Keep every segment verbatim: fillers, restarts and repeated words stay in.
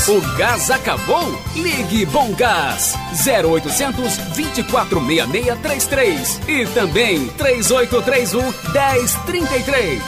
O gás acabou? Ligue Bom Gás zero oitocentos, vinte e quatro, sessenta e seis, trinta e três e também três oito três um, dez, trinta e três.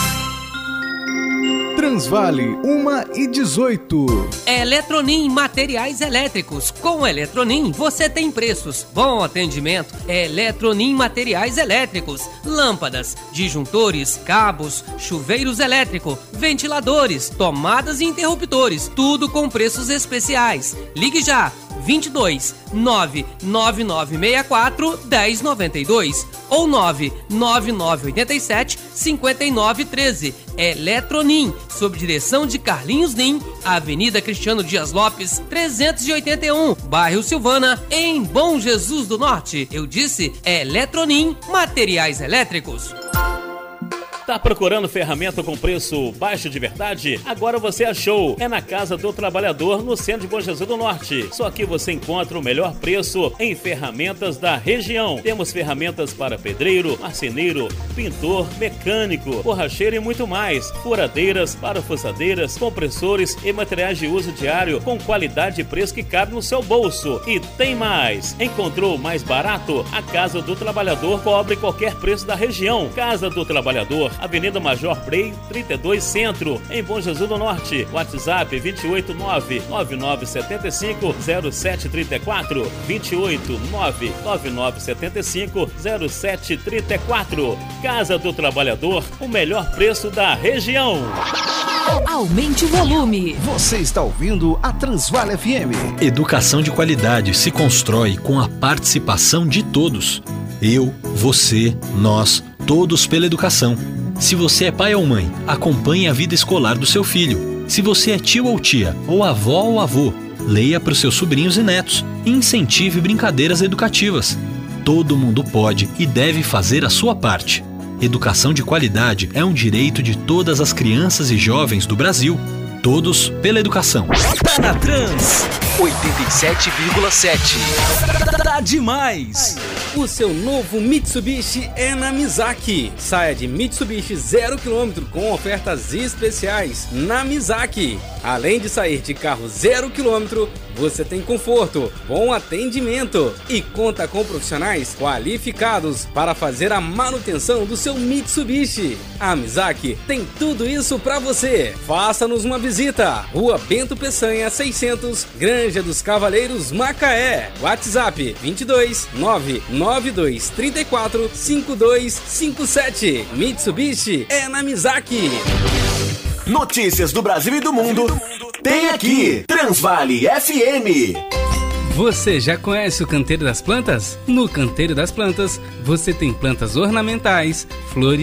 Transvale, uma e dezoito. Eletronim Materiais Elétricos. Com Eletronim você tem preços, bom atendimento. Eletronim Materiais Elétricos. Lâmpadas, disjuntores, cabos, chuveiros elétricos, ventiladores, tomadas e interruptores. Tudo com preços especiais. Ligue já. vinte e dois, nove nove nove seis quatro, um zero nove dois ou nove nove nove oito sete, cinco nove um três. Eletronim, sob direção de Carlinhos Nim, Avenida Cristiano Dias Lopes, trezentos e oitenta e um, bairro Silvana, em Bom Jesus do Norte. Eu disse Eletronim Materiais Elétricos. Tá procurando ferramenta com preço baixo de verdade? Agora você achou. É na Casa do Trabalhador, no centro de Bom Jesus do Norte. Só aqui você encontra o melhor preço em ferramentas da região. Temos ferramentas para pedreiro, marceneiro, pintor, mecânico, borracheiro e muito mais. Furadeiras, parafusadeiras, compressores e materiais de uso diário com qualidade e preço que cabe no seu bolso. E tem mais. Encontrou o mais barato? A Casa do Trabalhador cobre qualquer preço da região. Casa do Trabalhador, Avenida Major Brei, trinta e dois Centro, em Bom Jesus do Norte. WhatsApp vinte e oito, nove nove nove sete cinco, zero sete três quatro, vinte e oito, nove nove nove sete cinco, zero sete três quatro. Casa do Trabalhador, o melhor preço da região. Aumente o volume. Você está ouvindo a Transvale F M. Educação de qualidade se constrói com a participação de todos. Eu, você, nós, todos pela educação. Se você é pai ou mãe, acompanhe a vida escolar do seu filho. Se você é tio ou tia, ou avó ou avô, leia para os seus sobrinhos e netos e incentive brincadeiras educativas. Todo mundo pode e deve fazer a sua parte. Educação de qualidade é um direito de todas as crianças e jovens do Brasil. Todos pela educação. Tá na Trans oitenta e sete vírgula sete. Tá demais! O seu novo Mitsubishi é na Mizaki. Saia de Mitsubishi zero quilômetro com ofertas especiais na Mizaki. Além de sair de carro zero quilômetro, você tem conforto, bom atendimento e conta com profissionais qualificados para fazer a manutenção do seu Mitsubishi. A Mizaki tem tudo isso para você. Faça-nos uma visita. Rua Bento Peçanha seiscentos, Granja dos Cavaleiros, Macaé. WhatsApp vinte e dois, nove nove dois três quatro, cinco dois cinco sete. Mitsubishi é na Mizaki. Notícias do Brasil e do mundo tem aqui, Transvale F M. Você já conhece o Canteiro das Plantas? No Canteiro das Plantas, você tem plantas ornamentais, flores,